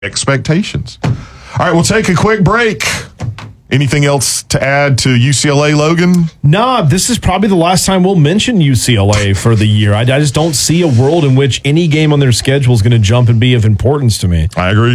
expectations. All right, we'll take a quick break. Anything else to add to UCLA, Logan? No, this is probably the last time we'll mention UCLA for the year. I just don't see a world in which any game on their schedule is going to jump and be of importance to me. I agree.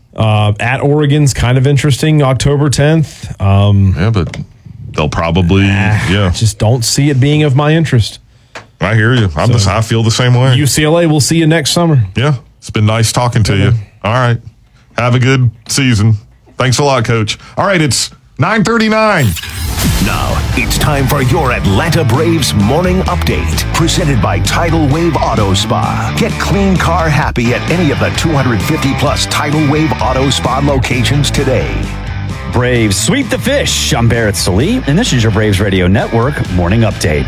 At Oregon's kind of interesting, October 10th. Yeah, but they'll probably, I just don't see it being of my interest. I hear you. I feel the same way. UCLA, we'll see you next summer. Yeah, it's been nice talking to you. All right. Have a good season. Thanks a lot, Coach. All right, it's 9:39. Now, it's time for your Atlanta Braves morning update, presented by Tidal Wave Auto Spa. Get clean car happy at any of the 250-plus Tidal Wave Auto Spa locations today. Braves sweep the fish. I'm Barrett Salee, and this is your Braves Radio Network morning update.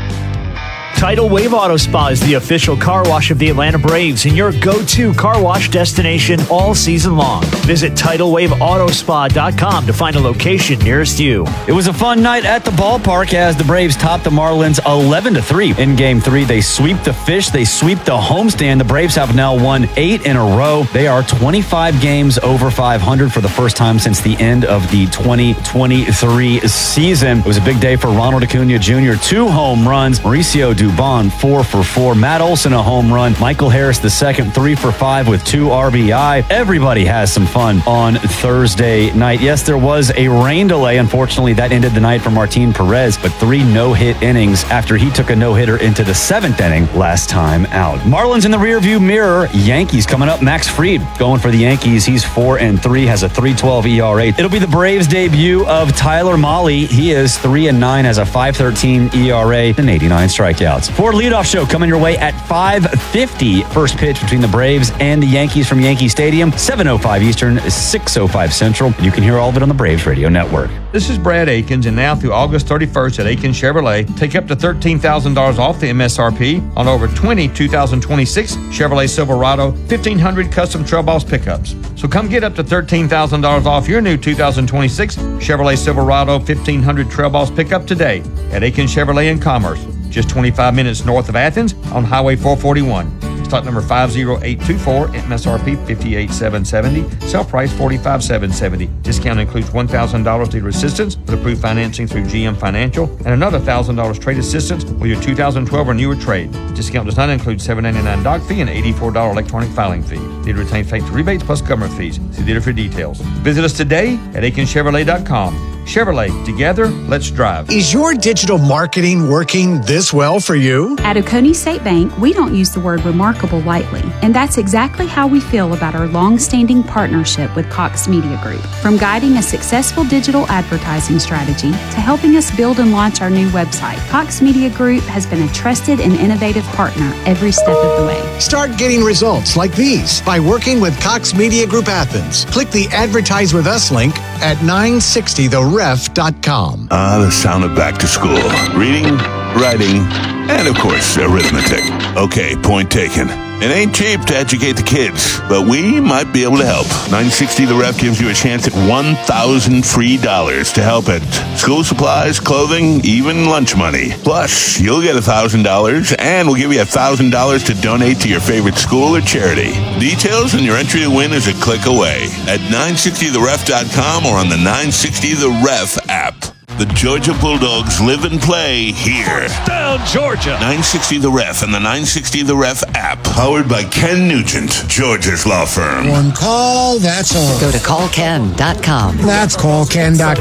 Tidal Wave Auto Spa is the official car wash of the Atlanta Braves and your go-to car wash destination all season long. Visit TidalWaveAutoSpa.com to find a location nearest you. It was a fun night at the ballpark as the Braves topped the Marlins 11-3. In Game 3, they sweep the fish. They sweep the homestand. The Braves have now won 8 in a row. They are 25 games over 500 for the first time since the end of the 2023 season. It was a big day for Ronald Acuna Jr. 2 home runs. Mauricio Dubon, 4 for 4. Matt Olson, a home run. Michael Harris, the second, 3 for 5 with 2 RBI. Everybody has some fun on Thursday night. Yes, there was a rain delay. Unfortunately, that ended the night for Martin Perez, but 3 no-hit innings after he took a no-hitter into the 7th inning last time out. Marlins in the rearview mirror. Yankees coming up. Max Fried going for the Yankees. He's 4-3, has a 3.12 ERA. It'll be the Braves' debut of Tyler Mahle. He is 3-9, has a 5.13 ERA and 89 strikeouts. Ford Leadoff Show coming your way at 5:50. First pitch between the Braves and the Yankees from Yankee Stadium, 7:05 Eastern, 6:05 Central. You can hear all of it on the Braves Radio Network. This is Brad Akins, and now through August 31st at Akins Chevrolet, take up to $13,000 off the MSRP on over 20 2026 Chevrolet Silverado 1500 custom Trail Boss pickups. So come get up to $13,000 off your new 2026 Chevrolet Silverado 1500 Trail Boss pickup today at Akins Chevrolet in Commerce, just 25 minutes north of Athens on Highway 441. Stock number 50824, MSRP $58,770, sell price $45,770. Discount includes $1,000 dealer assistance with approved financing through GM Financial and another $1,000 trade assistance with your 2012 or newer trade. Discount does not include $7.99 doc fee and $84 electronic filing fee. Dealer retains factory rebates plus government fees. See dealer for details. Visit us today at AkinsChevrolet.com. Chevrolet, together, let's drive. Is your digital marketing working this well for you? At Oconee State Bank, we don't use the word remarkable lightly, and that's exactly how we feel about our long-standing partnership with Cox Media Group. From guiding a successful digital advertising strategy to helping us build and launch our new website, Cox Media Group has been a trusted and innovative partner every step of the way. Start getting results like these by working with Cox Media Group Athens. Click the Advertise With Us link at 960theref.com. The sound of back to school. Reading, writing, and of course, arithmetic. Okay, point taken. It ain't cheap to educate the kids, but we might be able to help. 960 The Ref gives you a chance at $1,000 free to help at school supplies, clothing, even lunch money. Plus, you'll get $1,000, and we'll give you $1,000 to donate to your favorite school or charity. Details and your entry to win is a click away at 960theref.com or on the 960 The Ref app. The Georgia Bulldogs live and play here. Down, Georgia. 960 The Ref and the 960 The Ref app. Powered by Ken Nugent, Georgia's law firm. One call, that's all. Go to callken.com. That's callken.com.